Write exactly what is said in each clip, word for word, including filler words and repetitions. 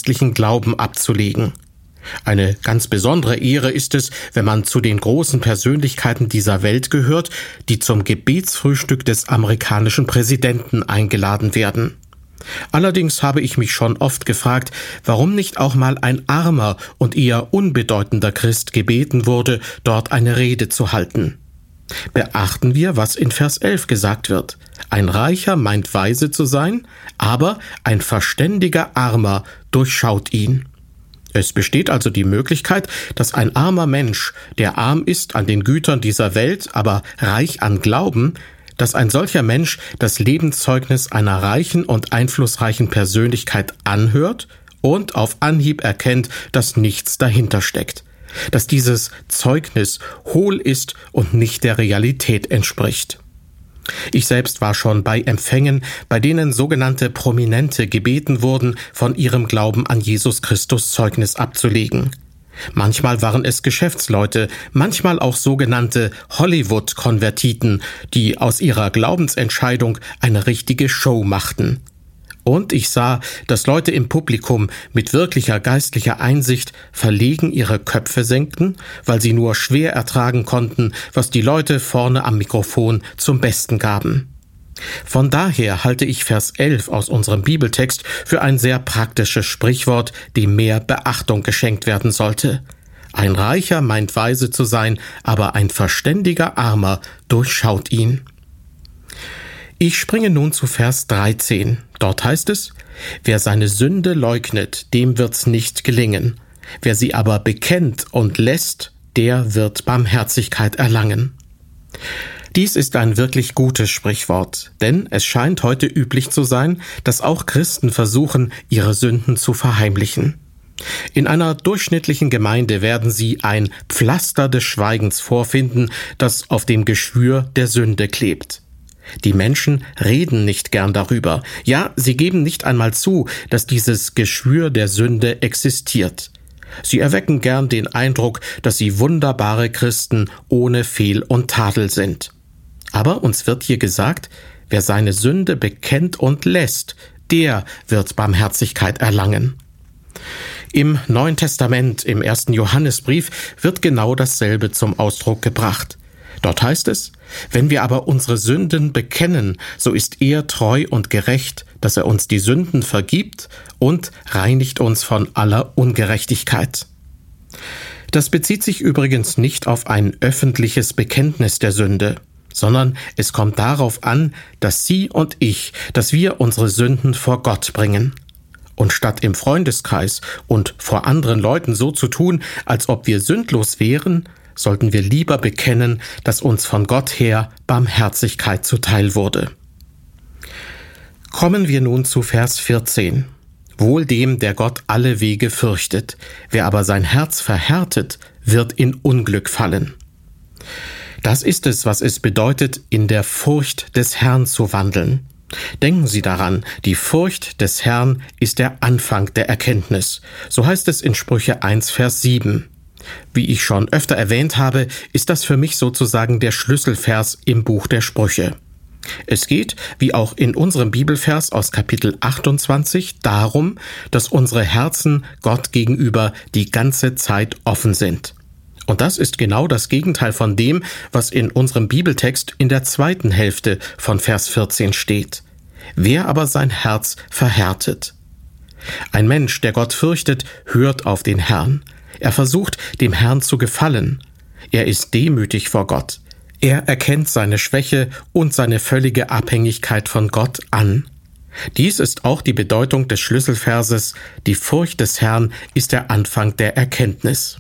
christlichen Glauben abzulegen. Eine ganz besondere Ehre ist es, wenn man zu den großen Persönlichkeiten dieser Welt gehört, die zum Gebetsfrühstück des amerikanischen Präsidenten eingeladen werden. Allerdings habe ich mich schon oft gefragt, warum nicht auch mal ein armer und eher unbedeutender Christ gebeten wurde, dort eine Rede zu halten. Beachten wir, was in Vers elf gesagt wird. Ein Reicher meint weise zu sein, aber ein verständiger Armer durchschaut ihn. Es besteht also die Möglichkeit, dass ein armer Mensch, der arm ist an den Gütern dieser Welt, aber reich an Glauben, dass ein solcher Mensch das Lebenszeugnis einer reichen und einflussreichen Persönlichkeit anhört und auf Anhieb erkennt, dass nichts dahinter steckt, dass dieses Zeugnis hohl ist und nicht der Realität entspricht. Ich selbst war schon bei Empfängen, bei denen sogenannte Prominente gebeten wurden, von ihrem Glauben an Jesus Christus Zeugnis abzulegen. Manchmal waren es Geschäftsleute, manchmal auch sogenannte Hollywood-Konvertiten, die aus ihrer Glaubensentscheidung eine richtige Show machten. Und ich sah, dass Leute im Publikum mit wirklicher geistlicher Einsicht verlegen ihre Köpfe senkten, weil sie nur schwer ertragen konnten, was die Leute vorne am Mikrofon zum Besten gaben. Von daher halte ich Vers elf aus unserem Bibeltext für ein sehr praktisches Sprichwort, dem mehr Beachtung geschenkt werden sollte. Ein Reicher meint weise zu sein, aber ein verständiger Armer durchschaut ihn. Ich springe nun zu Vers dreizehn. Dort heißt es: Wer seine Sünde leugnet, dem wird's nicht gelingen. Wer sie aber bekennt und lässt, der wird Barmherzigkeit erlangen. Dies ist ein wirklich gutes Sprichwort, denn es scheint heute üblich zu sein, dass auch Christen versuchen, ihre Sünden zu verheimlichen. In einer durchschnittlichen Gemeinde werden sie ein Pflaster des Schweigens vorfinden, das auf dem Geschwür der Sünde klebt. Die Menschen reden nicht gern darüber. Ja, sie geben nicht einmal zu, dass dieses Geschwür der Sünde existiert. Sie erwecken gern den Eindruck, dass sie wunderbare Christen ohne Fehl und Tadel sind. Aber uns wird hier gesagt, wer seine Sünde bekennt und lässt, der wird Barmherzigkeit erlangen. Im Neuen Testament, im ersten Johannesbrief, wird genau dasselbe zum Ausdruck gebracht. Dort heißt es: Wenn wir aber unsere Sünden bekennen, so ist er treu und gerecht, dass er uns die Sünden vergibt und reinigt uns von aller Ungerechtigkeit. Das bezieht sich übrigens nicht auf ein öffentliches Bekenntnis der Sünde, sondern es kommt darauf an, dass Sie und ich, dass wir unsere Sünden vor Gott bringen. Und statt im Freundeskreis und vor anderen Leuten so zu tun, als ob wir sündlos wären, sollten wir lieber bekennen, dass uns von Gott her Barmherzigkeit zuteil wurde. Kommen wir nun zu Vers vierzehn. Wohl dem, der Gott alle Wege fürchtet, wer aber sein Herz verhärtet, wird in Unglück fallen. Das ist es, was es bedeutet, in der Furcht des Herrn zu wandeln. Denken Sie daran, die Furcht des Herrn ist der Anfang der Erkenntnis. So heißt es in Sprüche eins, Vers sieben. Wie ich schon öfter erwähnt habe, ist das für mich sozusagen der Schlüsselvers im Buch der Sprüche. Es geht, wie auch in unserem Bibelvers aus Kapitel achtundzwanzig, darum, dass unsere Herzen Gott gegenüber die ganze Zeit offen sind. Und das ist genau das Gegenteil von dem, was in unserem Bibeltext in der zweiten Hälfte von Vers vierzehn steht. Wer aber sein Herz verhärtet. Ein Mensch, der Gott fürchtet, hört auf den Herrn. Er versucht, dem Herrn zu gefallen. Er ist demütig vor Gott. Er erkennt seine Schwäche und seine völlige Abhängigkeit von Gott an. Dies ist auch die Bedeutung des Schlüsselverses: Die Furcht des Herrn ist der Anfang der Erkenntnis.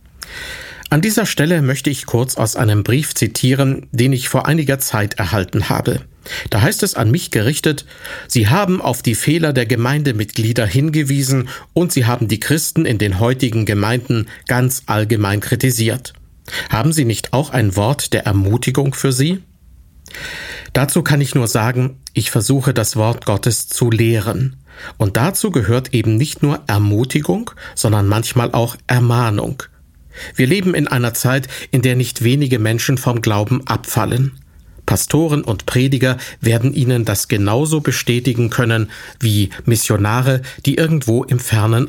An dieser Stelle möchte ich kurz aus einem Brief zitieren, den ich vor einiger Zeit erhalten habe. Da heißt es an mich gerichtet: Sie haben auf die Fehler der Gemeindemitglieder hingewiesen und Sie haben die Christen in den heutigen Gemeinden ganz allgemein kritisiert. Haben Sie nicht auch ein Wort der Ermutigung für Sie? Dazu kann ich nur sagen, ich versuche das Wort Gottes zu lehren. Und dazu gehört eben nicht nur Ermutigung, sondern manchmal auch Ermahnung. Wir leben in einer Zeit, in der nicht wenige Menschen vom Glauben abfallen. Pastoren und Prediger werden Ihnen das genauso bestätigen können wie Missionare, die irgendwo im fernen